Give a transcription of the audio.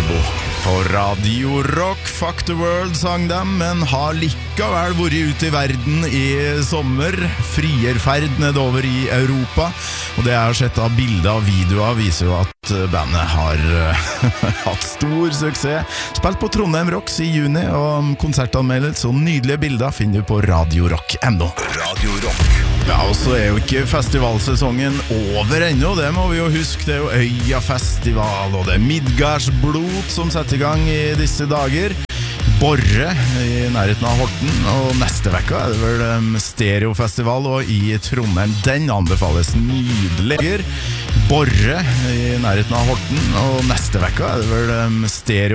Turbo på Radio Rock. Fuck the world sang dem, men har likevel vært ute i verden i sommer. Frierferd nedover i Europa. Og det jeg har sett av bilder og videoer viser jo at bandet har hatt stor suksess. Spilt på Trondheim Rocks i juni, og konsertanmeldelse og nydelige bilder finner du på radiorock.no. Radio Rock. Ja, og så jo ikke festivalsesongen over ennå, det må vi jo huske. Det jo Øya-festival, og det Midgardsblot som setter i gang i disse dager. Borre i nærheten av Horten, og neste vekka det vel Stereofestival og i Trondheim. Den anbefales nydelig. Borre i nærheten av Horten, og neste vekka det vel Stereo